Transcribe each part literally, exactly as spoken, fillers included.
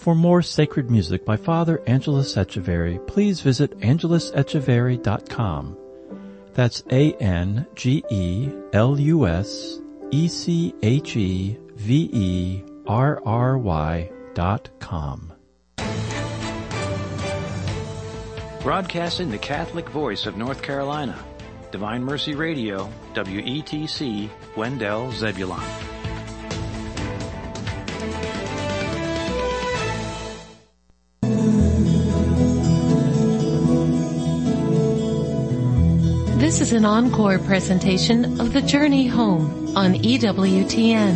For more sacred music by Father Angelus Echeverry, please visit angelus echeverry dot com. That's A N G E L U S E C H E V E R R Y dot com. Broadcasting the Catholic voice of North Carolina, Divine Mercy Radio, W E T C, Wendell, Zebulon. This is an encore presentation of The Journey Home on E W T N.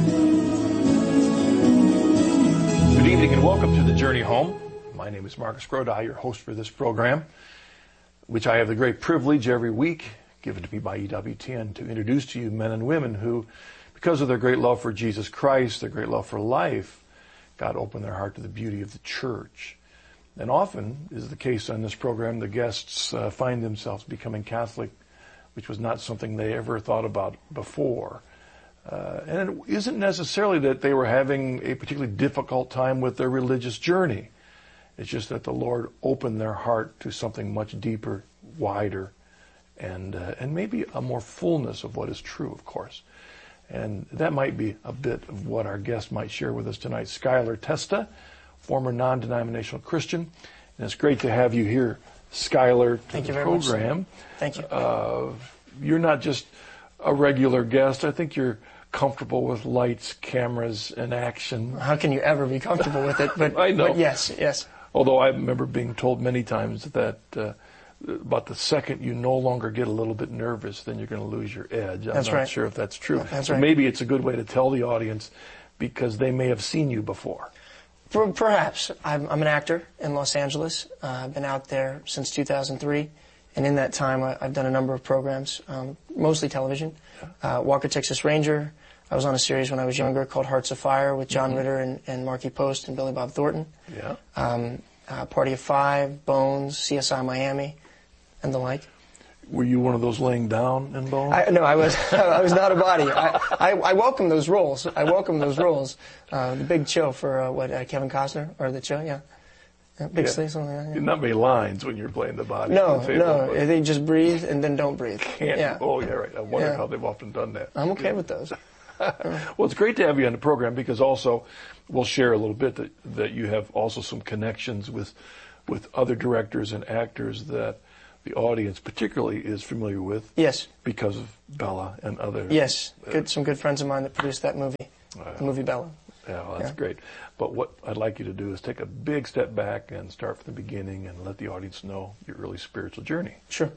Good evening and welcome to The Journey Home. My name is Marcus Grodi, your host for this program, which I have the great privilege every week, given to me by E W T N, to introduce to you men and women who, because of their great love for Jesus Christ, their great love for life, God opened their heart to the beauty of the church. And often, is the case on this program, the guests uh, find themselves becoming Catholic, which was not something they ever thought about before. Uh, and it isn't necessarily that they were having a particularly difficult time with their religious journey. It's just that the Lord opened their heart to something much deeper, wider, and uh, and maybe a more fullness of what is true, of course. And that might be a bit of what our guest might share with us tonight. Skylar Testa, former non-denominational Christian. And it's great to have you here, Skylar, to Thank the you very program. Much. Thank you. Uh, you're not just a regular guest. I think you're comfortable with lights, cameras, and action. How can you ever be comfortable with it? But, I know. But yes, yes. Although I remember being told many times that uh, about the second you no longer get a little bit nervous, then you're going to lose your edge. I'm that's not right. sure if that's true. That's so right. Maybe it's a good way to tell the audience because they may have seen you before. Perhaps. I'm, I'm an actor in Los Angeles. Uh, I've been out there since two thousand three. And in that time, I, I've done a number of programs, um, mostly television. Uh, Walker, Texas Ranger. I was on a series when I was younger called Hearts of Fire with John mm-hmm. Ritter and, and Marky Post and Billy Bob Thornton. Yeah. Um, uh, Party of Five, Bones, C S I Miami, and the like. Were you one of those laying down in Bones? I, no, I was. I was not a body. I, I, I welcome those roles. I welcome those roles. Uh, the Big Chill for uh, what uh, Kevin Costner or the Chill, yeah. yeah big yeah. Sleep, something like that. Yeah. Not many lines when you're playing the body. No, the no. They just breathe and then don't breathe. Can't. Yeah. Oh, yeah, right. I wonder yeah. how they've often done that. I'm okay yeah. with those. Well, it's great to have you on the program because also we'll share a little bit that, that you have also some connections with with other directors and actors that the audience particularly is familiar with. Yes. Because of Bella and other. Yes. Good. Some good friends of mine that produced that movie, uh, the movie Bella. Yeah, well, that's yeah. great. But what I'd like you to do is take a big step back and start from the beginning and let the audience know your early spiritual journey. Sure.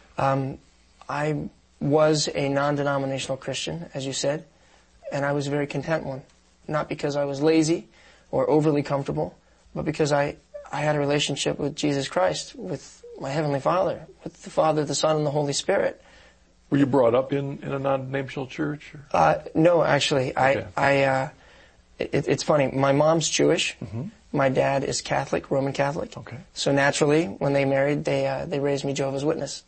Um, I was a non-denominational Christian, as you said, and I was a very content one. Not because I was lazy or overly comfortable, but because I, I had a relationship with Jesus Christ, with my Heavenly Father, with the Father, the Son, and the Holy Spirit. Were you brought up in, in a non-denominational church? Or? Uh, no, actually. Okay. I, I, uh, it, it's funny. My mom's Jewish. Mm-hmm. My dad is Catholic, Roman Catholic. Okay. So naturally, when they married, they, uh, they raised me Jehovah's Witness.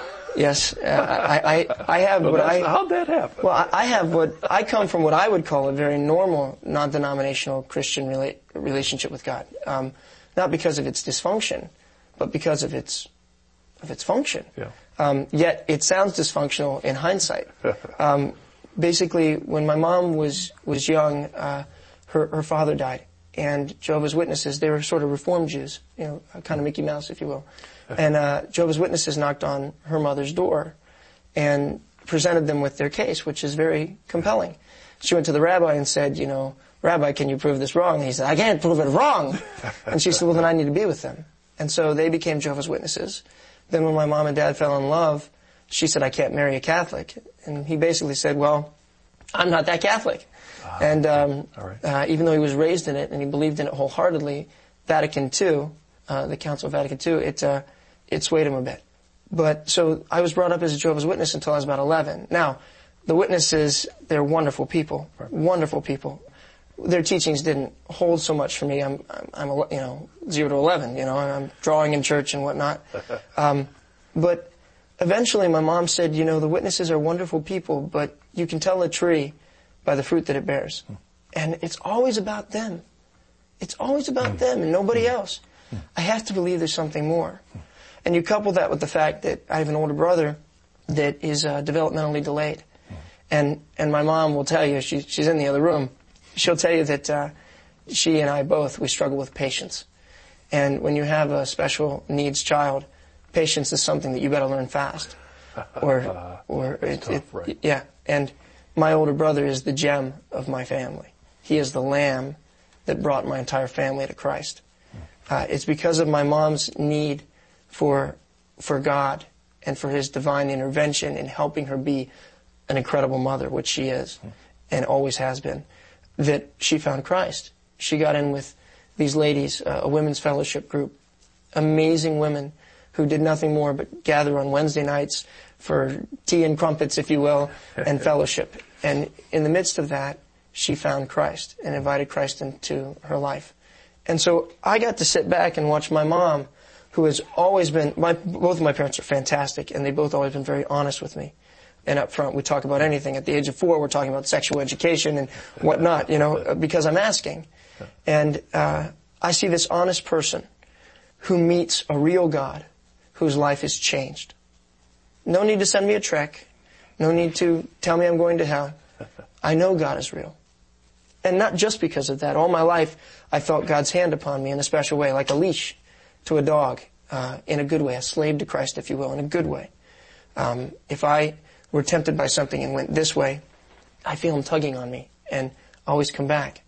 Yes, uh, I, I, I have well, what I... How'd that happen? Well, I, I have what... I come from what I would call a very normal, non-denominational Christian rela- relationship with God. Um, not because of its dysfunction, but because of its of its function. Yeah. Um, yet, it sounds dysfunctional in hindsight. um, basically, when my mom was, was young, uh, her, her father died. And Jehovah's Witnesses, they were sort of Reformed Jews, you know, kind of Mickey Mouse, if you will. And uh, Jehovah's Witnesses knocked on her mother's door and presented them with their case, which is very compelling. She went to the rabbi and said, you know, Rabbi, can you prove this wrong? And he said, I can't prove it wrong. And she said, well, then I need to be with them. And so they became Jehovah's Witnesses. Then when my mom and dad fell in love, she said, I can't marry a Catholic. And he basically said, well, I'm not that Catholic. Uh, and um, right. uh, even though he was raised in it and he believed in it wholeheartedly, Vatican Two, uh, the Council of Vatican Two, it, uh, it swayed him a bit. But so I was brought up as a Jehovah's Witness until I was about eleven. Now, the witnesses, they're wonderful people, right. wonderful people. Their teachings didn't hold so much for me. I'm, I'm, I'm you know, zero to eleven, you know, I'm drawing in church and whatnot. Um, but eventually my mom said, you know, the witnesses are wonderful people, but you can tell a tree by the fruit that it bears. And it's always about them. It's always about them and nobody else. I have to believe there's something more. And you couple that with the fact that I have an older brother that is uh, developmentally delayed. And and my mom will tell you, she, she's in the other room, she'll tell you that uh, she and I both, we struggle with patience. And when you have a special needs child, patience is something that you better learn fast. Or, or it, tough, it, right? Yeah. And my older brother is the gem of my family. He is the lamb that brought my entire family to Christ. Uh, it's because of my mom's need for for God and for His divine intervention in helping her be an incredible mother, which she is and always has been, that she found Christ. She got in with these ladies, uh, a women's fellowship group, amazing women who did nothing more but gather on Wednesday nights for tea and crumpets, if you will, and fellowship. And in the midst of that, she found Christ and invited Christ into her life. And so I got to sit back and watch my mom, who has always been, my, both of my parents are fantastic, and they both always been very honest with me. And up front, we talk about anything. At the age of four, we're talking about sexual education and whatnot, you know, because I'm asking. And uh, I see this honest person who meets a real God whose life is changed. No need to send me a trek. No need to tell me I'm going to hell. I know God is real. And not just because of that. All my life, I felt God's hand upon me in a special way, like a leash to a dog, uh, in a good way, a slave to Christ, if you will, in a good way. Um, if I were tempted by something and went this way, I feel Him tugging on me and always come back.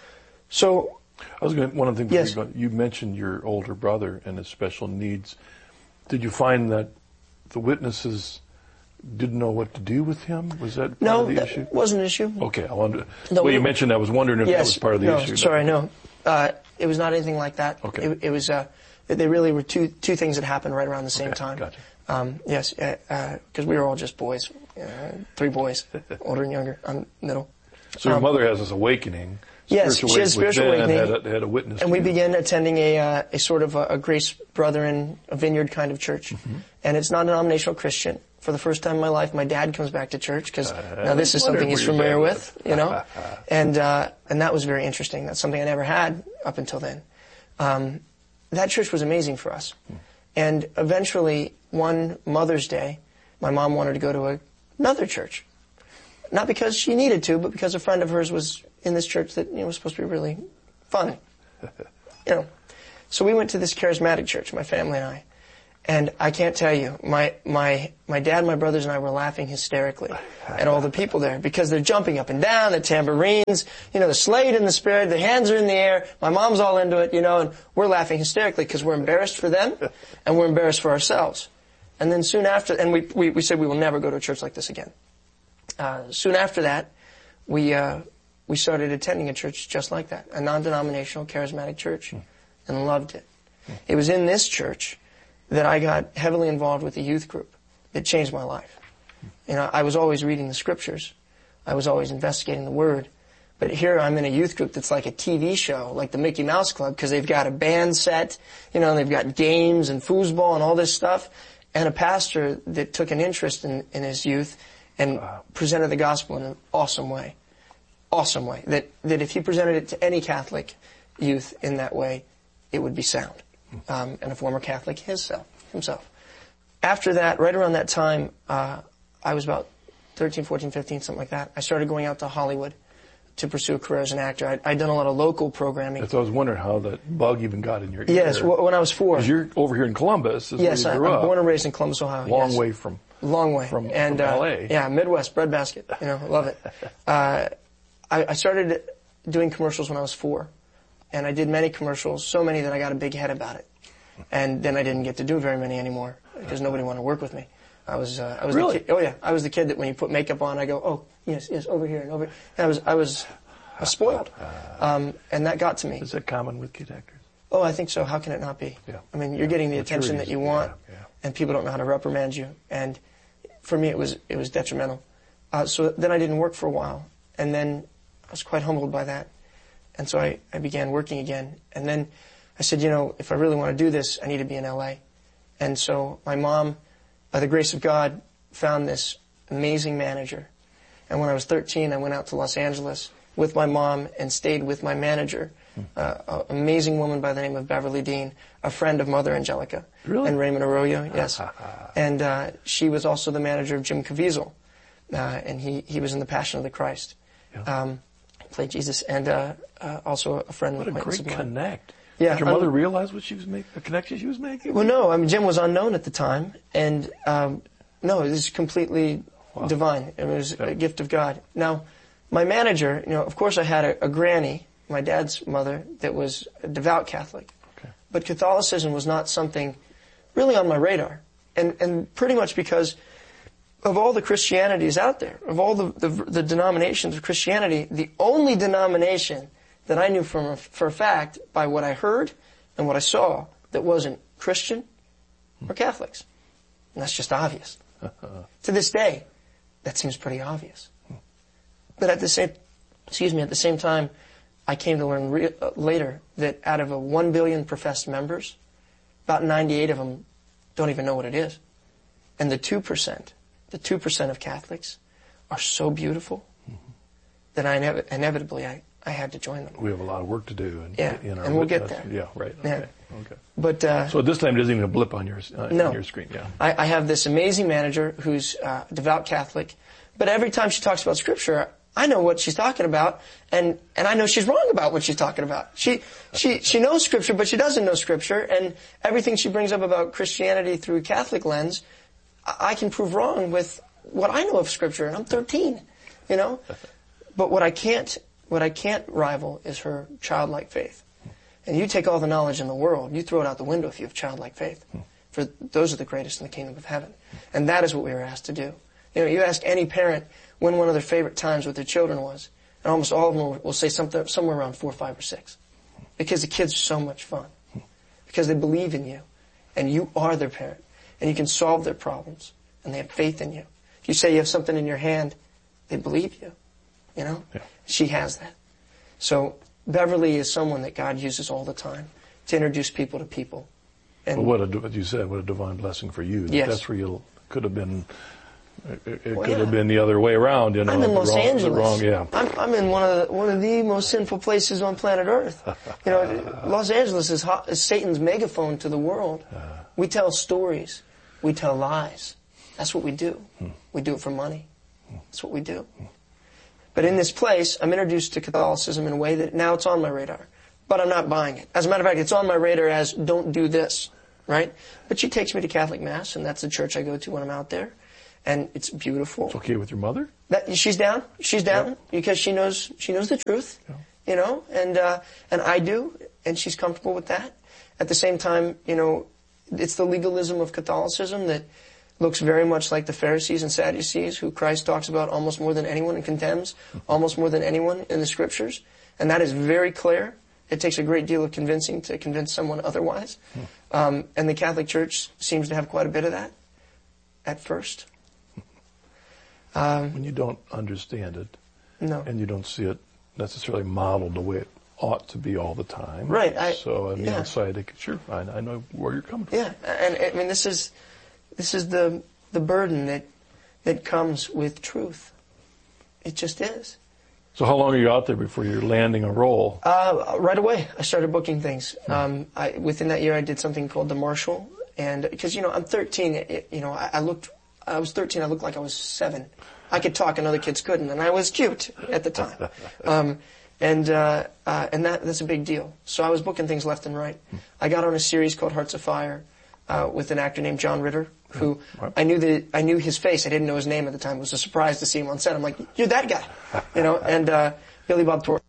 So, I was going to, one of the things yes. you, you mentioned your older brother and his special needs. Did you find that the witnesses didn't know what to do with him? Was that part no, of the that issue? wasn't an issue. Okay, I wanted. No, well, you we, mentioned I was wondering if yes, that was part of the no, issue. Sorry, no. Uh, it was not anything like that. Okay. It, it was. Uh, they really were two two things that happened right around the same Okay, time. gotcha. Um, yes, because uh, uh, we were all just boys, uh, three boys, older and younger. I'm middle. So your um, mother has this awakening. Yes, she had spiritual awakening, had a, had a witness. and we began attending a uh, a sort of a, a Grace Brethren, a Vineyard kind of church, mm-hmm. and it's not denominational Christian. For the first time in my life, my dad comes back to church because uh, now this is something he's familiar with, you know, and uh, and that was very interesting. That's something I never had up until then. Um, that church was amazing for us, hmm. and eventually one Mother's Day, my mom wanted to go to a, another church, not because she needed to, but because a friend of hers was in this church that, you know, was supposed to be really fun, you know. So we went to this charismatic church, my family and I. And I can't tell you, my, my, my dad, my brothers, and I were laughing hysterically at all the people there because they're jumping up and down, the tambourines, you know, the slayed in the spirit, the hands are in the air, my mom's all into it, you know, and we're laughing hysterically because we're embarrassed for them and we're embarrassed for ourselves. And then soon after, and we, we, we said we will never go to a church like this again. Uh, soon after that, we, uh, we started attending a church just like that, a non-denominational charismatic church, and loved it. It was in this church that I got heavily involved with the youth group. It changed my life. You know, I was always reading the scriptures. I was always investigating the Word. But here I'm in a youth group that's like a T V show, like the Mickey Mouse Club, because they've got a band set, you know, and they've got games and foosball and all this stuff, and a pastor that took an interest in, in his youth and wow. presented the gospel in an awesome way. Awesome way. That, that if he presented it to any Catholic youth in that way, it would be sound. Um, and a former Catholic himself. himself. After that, right around that time, uh, I was about thirteen, fourteen, fifteen, something like that. I started going out to Hollywood to pursue a career as an actor. I'd, I'd done a lot of local programming. So I was wondering how that bug even got in your ear. Yes, w- when I was four. Because you're over here in Columbus. Is yes, where you I, grew I'm up. born and raised in Columbus, Ohio. Long yes. way from Long way. From, and, from uh, L A. Yeah, Midwest, breadbasket. You know, love it. Uh, I, I started doing commercials when I was four. And I did many commercials, so many that I got a big head about it. And then I didn't get to do very many anymore because nobody wanted to work with me. I was, uh, I was really? the kid. Oh yeah, I was the kid that when you put makeup on, I go, oh yes, yes, over here and over. And I was, I was, I was spoiled, um, and that got to me. Is that common with kid actors? Oh, I think so. How can it not be? Yeah. I mean, you're getting the Maturity attention that you want, yeah, yeah. and people don't know how to reprimand you. And for me, it was, it was detrimental. Uh, so then I didn't work for a while, and then I was quite humbled by that, and so I, I began working again, and then. I said, you know, if I really want to do this, I need to be in L A. And so my mom, by the grace of God, found this amazing manager. And when I was thirteen, I went out to Los Angeles with my mom and stayed with my manager, uh, an amazing woman by the name of Beverly Dean, a friend of Mother Angelica. Really? And Raymond Arroyo, yes. And uh, she was also the manager of Jim Caviezel, uh, and he, he was in The Passion of the Christ. Yeah. Um, played Jesus, and uh, uh, also a friend. What a great connect. Yeah, Did your mother um, realize what she was making, the connection she was making? Well, no. I mean, Jim was unknown at the time, and um, no, it was completely wow. divine. It was yeah. a gift of God. Now, my manager, you know, of course, I had a, a granny, my dad's mother, that was a devout Catholic, okay. but Catholicism was not something really on my radar, and and pretty much because of all the Christianities out there, of all the the, the denominations of Christianity, the only denomination that I knew from a, for a fact by what I heard and what I saw that wasn't Christian or Catholics. And that's just obvious. To this day, that seems pretty obvious. But at the same, excuse me, at the same time, I came to learn re- uh, later that out of a one billion professed members, about ninety-eight of them don't even know what it is. And the two percent, the two percent of Catholics are so beautiful mm-hmm. that I inev- inevitably I, I had to join them. We have a lot of work to do. In, yeah, in our and we'll witness. get there. Yeah, right. Yeah. Okay. okay. But uh, so at this time, it doesn't even blip on your uh, no. on your screen. Yeah. I, I have this amazing manager who's uh, a devout Catholic, but every time she talks about Scripture, I know what she's talking about, and, and I know she's wrong about what she's talking about. She she she knows Scripture, but she doesn't know Scripture, and everything she brings up about Christianity through a Catholic lens, I, I can prove wrong with what I know of Scripture, and I'm thirteen, you know. But what I can't what I can't rival is her childlike faith. And you take all the knowledge in the world, you throw it out the window if you have childlike faith. For those are the greatest in the kingdom of heaven. And that is what we were asked to do. You know, you ask any parent when one of their favorite times with their children was, and almost all of them will, will say something somewhere around four, five, or six. Because the kids are so much fun. Because they believe in you. And you are their parent. And you can solve their problems. And they have faith in you. If you say you have something in your hand, they believe you. You know? Yeah. She has that. So Beverly is someone that God uses all the time to introduce people to people. And well, what, a, what you said, what a divine blessing for you. Yes. That's where you could have been, it, it well, could yeah. have been the other way around. You know, I'm in Los wrong, Angeles. Wrong, yeah. I'm, I'm in one of the, one of the most sinful places on planet Earth. You know, Los Angeles is, hot, is Satan's megaphone to the world. We tell stories. We tell lies. That's what we do. Hmm. We do it for money. That's what we do. Hmm. But in this place, I'm introduced to Catholicism in a way that now it's on my radar. But I'm not buying it. As a matter of fact, it's on my radar as don't do this, right? But she takes me to Catholic Mass, and that's the church I go to when I'm out there. And it's beautiful. It's okay with your mother? That, she's down. She's down yeah. because she knows she knows the truth, yeah. you know, and uh, and I do, and she's comfortable with that. At the same time, you know, it's the legalism of Catholicism that looks very much like the Pharisees and Sadducees, who Christ talks about almost more than anyone and condemns almost more than anyone in the Scriptures. And that is very clear. It takes a great deal of convincing to convince someone otherwise. Um, and the Catholic Church seems to have quite a bit of that at first. Um, when you don't understand it, no. and you don't see it necessarily modeled the way it ought to be all the time. Right. I, so on the yeah. outside, it, sure, I, I know where you're coming from. Yeah, and I mean, this is... This is the the burden that that comes with truth. It just is. So how long are you out there before you're landing a role? Uh, right away, I started booking things. Um, I, within that year, I did something called The Marshal, and because you know I'm thirteen, it, you know I, I looked. I was thirteen. I looked like I was seven. I could talk, and other kids couldn't, and I was cute at the time. Um, and uh, uh, and that that's a big deal. So I was booking things left and right. I got on a series called Hearts of Fire. Uh, with an actor named John Ritter, who right. I knew that I knew his face. I didn't know his name at the time. It was a surprise to see him on set. I'm like, you're that guy, you know. And uh, Billy Bob Thornton.